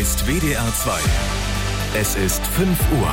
ist WDR 2. Es ist 5 Uhr.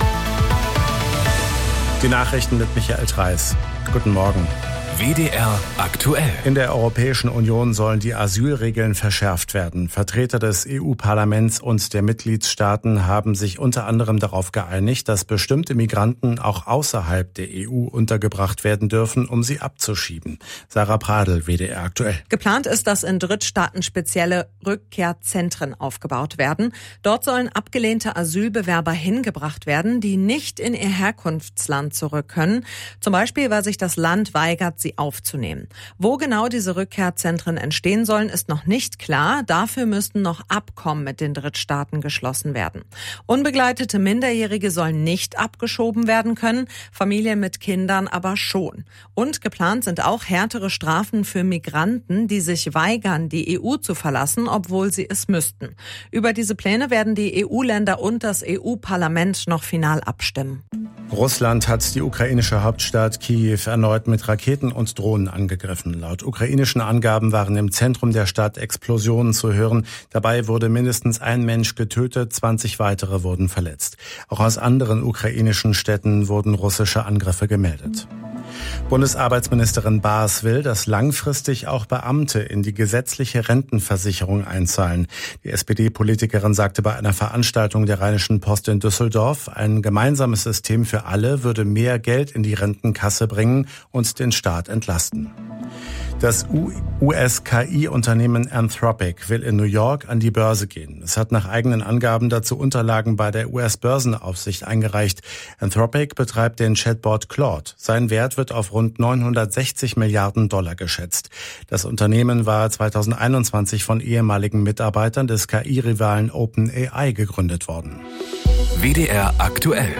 Die Nachrichten mit Michael Treis. Guten Morgen. WDR aktuell. In der Europäischen Union sollen die Asylregeln verschärft werden. Vertreter des EU-Parlaments und der Mitgliedstaaten haben sich unter anderem darauf geeinigt, dass bestimmte Migranten auch außerhalb der EU untergebracht werden dürfen, um sie abzuschieben. Sarah Pradl, WDR aktuell. Geplant ist, dass in Drittstaaten spezielle Rückkehrzentren aufgebaut werden. Dort sollen abgelehnte Asylbewerber hingebracht werden, die nicht in ihr Herkunftsland zurück können. Zum Beispiel, weil sich das Land weigert, sie aufzunehmen. Wo genau diese Rückkehrzentren entstehen sollen, ist noch nicht klar. Dafür müssten noch Abkommen mit den Drittstaaten geschlossen werden. Unbegleitete Minderjährige sollen nicht abgeschoben werden können, Familien mit Kindern aber schon. Und geplant sind auch härtere Strafen für Migranten, die sich weigern, die EU zu verlassen, obwohl sie es müssten. Über diese Pläne werden die EU-Länder und das EU-Parlament noch final abstimmen. Russland hat die ukrainische Hauptstadt Kiew erneut mit Raketen und Drohnen angegriffen. Laut ukrainischen Angaben waren im Zentrum der Stadt Explosionen zu hören. Dabei wurde mindestens ein Mensch getötet, 20 weitere wurden verletzt. Auch aus anderen ukrainischen Städten wurden russische Angriffe gemeldet. Bundesarbeitsministerin Baas will, dass langfristig auch Beamte in die gesetzliche Rentenversicherung einzahlen. Die SPD-Politikerin sagte bei einer Veranstaltung der Rheinischen Post in Düsseldorf, ein gemeinsames System für alle würde mehr Geld in die Rentenkasse bringen und den Staat entlasten. Das US-KI-Unternehmen Anthropic will in New York an die Börse gehen. Es hat nach eigenen Angaben dazu Unterlagen bei der US-Börsenaufsicht eingereicht. Anthropic betreibt den Chatbot Claude. Sein Wert wird auf rund 960 Milliarden Dollar geschätzt. Das Unternehmen war 2021 von ehemaligen Mitarbeitern des KI-Rivalen OpenAI gegründet worden. WDR aktuell.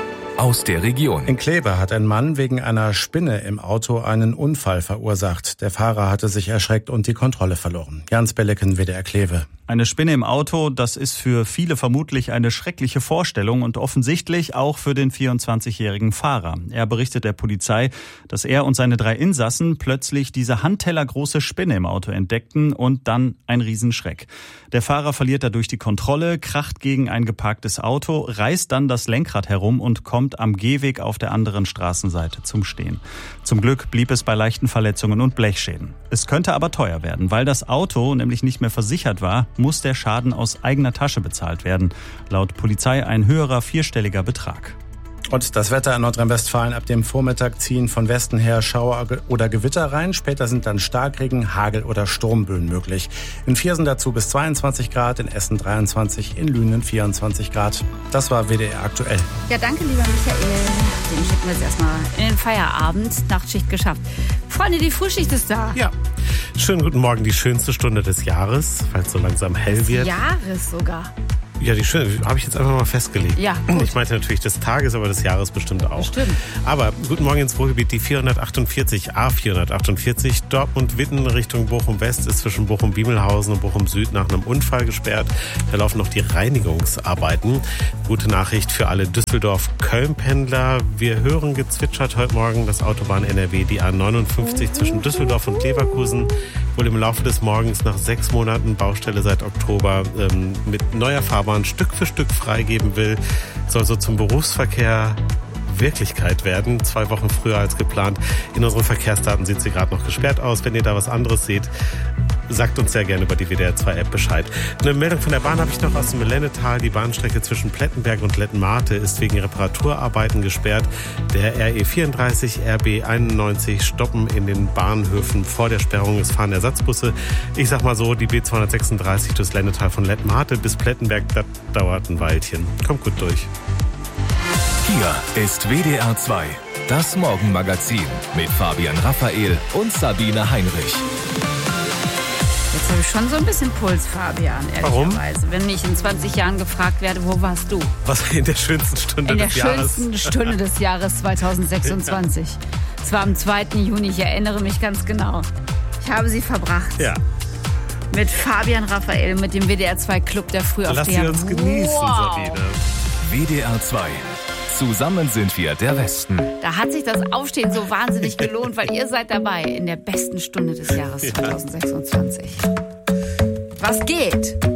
Aus der Region. In Kleve hat ein Mann wegen einer Spinne im Auto einen Unfall verursacht. Der Fahrer hatte sich erschreckt und die Kontrolle verloren. Jans Belleken, WDR Kleve. Eine Spinne im Auto, das ist für viele vermutlich eine schreckliche Vorstellung und offensichtlich auch für den 24-jährigen Fahrer. Er berichtet der Polizei, dass er und seine 3 Insassen plötzlich diese handtellergroße Spinne im Auto entdeckten und dann ein Riesenschreck. Der Fahrer verliert dadurch die Kontrolle, kracht gegen ein geparktes Auto, reißt dann das Lenkrad herum und kommt am Gehweg auf der anderen Straßenseite zum Stehen. Zum Glück blieb es bei leichten Verletzungen und Blechschäden. Es könnte aber teuer werden, weil das Auto nämlich nicht mehr versichert war, muss der Schaden aus eigener Tasche bezahlt werden. Laut Polizei ein höherer 4-stelliger Betrag. Und das Wetter in Nordrhein-Westfalen: ab dem Vormittag ziehen von Westen her Schauer oder Gewitter rein. Später sind dann Starkregen, Hagel oder Sturmböen möglich. In Viersen dazu bis 22 Grad, in Essen 23, in Lünen 24 Grad. Das war WDR aktuell. Ja, danke, lieber Michael. Den schicken wir jetzt erstmal in den Feierabend. Nachtschicht geschafft. Freunde, die Frühschicht ist da. Ja. Schönen guten Morgen, die schönste Stunde des Jahres, falls so langsam hell wird. Jahres sogar. Ja, die schöne, habe ich jetzt einfach mal festgelegt. Ja, gut. Ich meinte natürlich des Tages, aber des Jahres bestimmt auch. Bestimmt. Aber guten Morgen ins Ruhrgebiet, die 448, A448, Dortmund-Witten Richtung Bochum-West ist zwischen Bochum-Biemelhausen und Bochum-Süd nach einem Unfall gesperrt. Da laufen noch die Reinigungsarbeiten. Gute Nachricht für alle Düsseldorf-Köln-Pendler. Wir hören gezwitschert heute Morgen das Autobahn NRW, die A59 zwischen Düsseldorf und Leverkusen, wohl im Laufe des Morgens nach 6 Monaten Baustelle seit Oktober mit neuer Fahrbahn Stück für Stück freigeben will, soll so zum Berufsverkehr Wirklichkeit werden. 2 Wochen früher als geplant. In unseren Verkehrsdaten sieht sie gerade noch gesperrt aus. Wenn ihr da was anderes seht, sagt uns sehr gerne über die WDR 2 App Bescheid. Eine Meldung von der Bahn habe ich noch aus dem Lennetal. Die Bahnstrecke zwischen Plettenberg und Lettenmate ist wegen Reparaturarbeiten gesperrt. Der RE34, RB91 stoppen in den Bahnhöfen vor der Sperrung. Es fahren Ersatzbusse. Ich sag mal so, die B236 durchs Lennetal von Lettenmate bis Plettenberg, das dauert ein Weilchen. Kommt gut durch. Hier ist WDR 2, das Morgenmagazin mit Fabian Raphael und Sabine Heinrich. Jetzt habe ich schon so ein bisschen Puls, Fabian, ehrlicherweise. Warum? Wenn ich in 20 Jahren gefragt werde, wo warst du? Was in der schönsten Stunde des Jahres? In der schönsten Stunde des Jahres 2026. Es war am 2. Juni, ich erinnere mich ganz genau. Ich habe sie verbracht. Ja. Mit Fabian Raphael, mit dem WDR 2 Club der Frühaufsteher. Lass sie uns genießen, Sabine. WDR 2. Zusammen sind wir der Westen. Da hat sich das Aufstehen so wahnsinnig gelohnt, weil ihr seid dabei in der besten Stunde des Jahres 2026. Was geht?